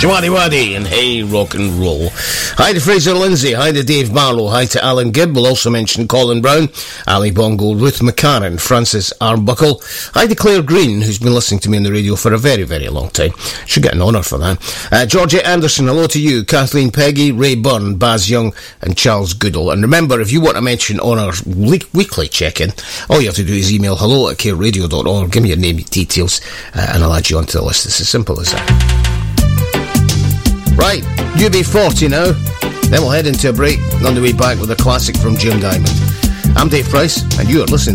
Jawadi Wadi and Hey Rock and Roll. Hi to Fraser Lindsay, hi to Dave Barlow, hi to Alan Gibb. We'll also mention Colin Brown, Ali Bongo, Ruth McCarran, Francis Arbuckle. Hi to Claire Green, who's been listening to me on the radio for a very, very long time. Should get an honour for that. Georgia Anderson, hello to you. Kathleen Peggy, Ray Byrne, Baz Young and Charles Goodall. And remember, if you want to mention on our weekly check-in, all you have to do is email hello@careradio.org, give me your name, your details, and I'll add you onto the list. It's as simple as that. Right, UB40 now. Then we'll head into a break. On the way back with a classic from Jim Diamond. I'm Dave Price, and you are listening